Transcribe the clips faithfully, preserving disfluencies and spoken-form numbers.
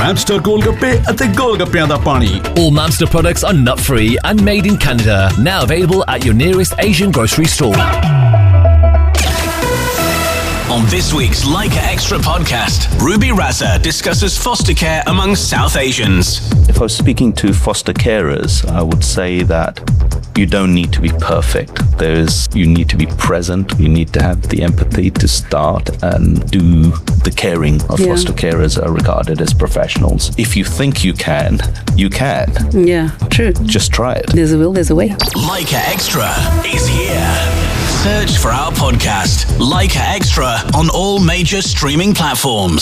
Mamster Golgappe ਅਤੇ ਗੋਲਗੱਪਿਆਂ ਦਾ ਪਾਣੀ। All Mamster products are nut-free and made in Canada. Now available at your nearest Asian grocery store. On this week's Leica Extra podcast, Ruby Raza discusses foster care among South Asians. If I was speaking to foster carers, I would say that you don't need to be perfect. There is, you need to be present. You need to have the empathy to start and do the caring of yeah. foster carers are regarded as professionals. If you think you can, you can. Yeah, true. Just try it. There's a will, there's a way. Leica Extra is here. Search for our podcast, Leica Extra, on all major streaming platforms.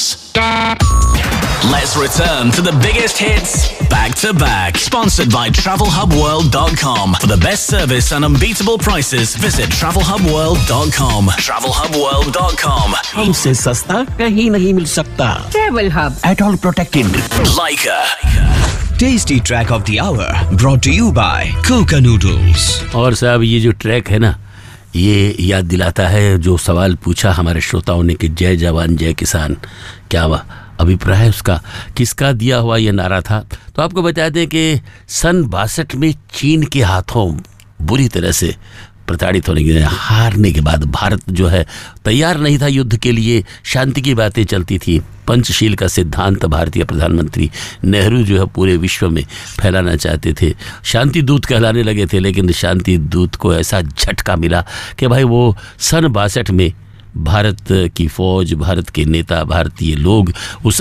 Let's return to the biggest hits back to back. Sponsored by travel hub world dot com. For the best service and unbeatable prices, visit travel hub world dot com. travel hub world dot com. हमसे सस्ता कहीं नहीं मिल सकता. Travel Hub. At all protected. Leica. Tasty track of the hour brought to you by Coca Noodles. और साहब ये जो track है ना, ये याद दिलाता है जो सवाल पूछा हमारे श्रोताओं ने कि जय जवान जय किसान, क्या अभिप्राय है उसका, किसका दिया हुआ ये नारा था। तो आपको बता दें कि सन बासठ में चीन के हाथों बुरी तरह से प्रताड़ित होने के हारने के बाद भारत जो है तैयार नहीं था युद्ध के लिए, शांति की बातें चलती थी। पंचशील का सिद्धांत भारतीय प्रधानमंत्री नेहरू जो है पूरे विश्व में फैलाना चाहते थे, शांति दूत कहलाने लगे थे। लेकिन शांति दूत को ऐसा झटका मिला कि भाई वो सन बासठ में भारत की फौज, भारत के नेता, भारतीय लोग उस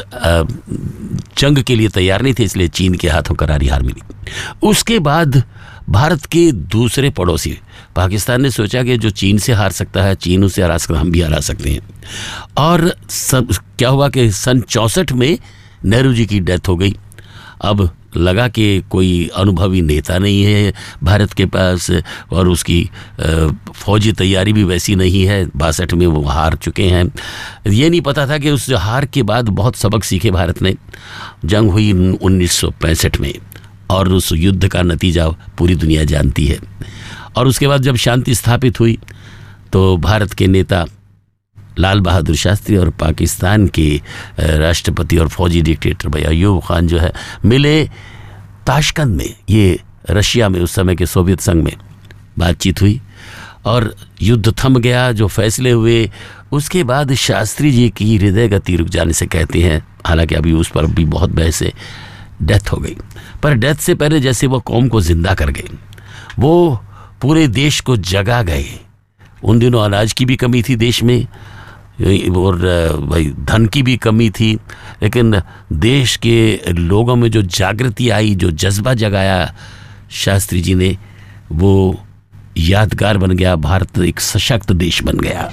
जंग के लिए तैयार नहीं थे, इसलिए चीन के हाथों करारी हार मिली। उसके बाद भारत के दूसरे पड़ोसी पाकिस्तान ने सोचा कि जो चीन से हार सकता है, चीन उसे हरा सकता है, हम भी हरा सकते हैं। और सब क्या हुआ कि सन चौंसठ में नेहरू जी की डेथ हो गई। अब लगा कि कोई अनुभवी नेता नहीं है भारत के पास और उसकी फौजी तैयारी भी वैसी नहीं है, बासठ में वो हार चुके हैं। ये नहीं पता था कि उस हार के बाद बहुत सबक सीखे भारत ने। जंग हुई उन्नीस सौ पैंसठ में और उस युद्ध का नतीजा पूरी दुनिया जानती है। और उसके बाद जब शांति स्थापित हुई तो भारत के नेता लाल बहादुर शास्त्री और पाकिस्तान के राष्ट्रपति और फौजी डिक्टेटर भाई अयूब खान जो है मिले ताशकंद में, ये रशिया में, उस समय के सोवियत संघ में बातचीत हुई और युद्ध थम गया। जो फैसले हुए उसके बाद शास्त्री जी की हृदय गति रुक जाने से कहते हैं, हालांकि अभी उस पर भी बहुत बहस है, डेथ हो गई। पर डेथ से पहले जैसे वो कौम को जिंदा कर गए, वो पूरे देश को जगा गए। उन दिनों अनाज की भी कमी थी देश में और भाई धन की भी कमी थी, लेकिन देश के लोगों में जो जागृति आई, जो जज्बा जगाया शास्त्री जी ने, वो यादगार बन गया। भारत एक सशक्त देश बन गया।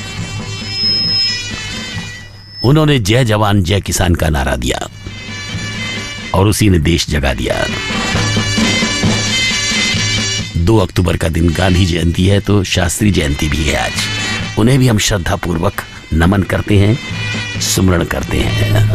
उन्होंने जय जवान जय किसान का नारा दिया और उसी ने देश जगा दिया। दो अक्टूबर का दिन गांधी जयंती है तो शास्त्री जयंती भी है आज। उन्हें भी हम श्रद्धापूर्वक नमन करते हैं, स्मरण करते हैं।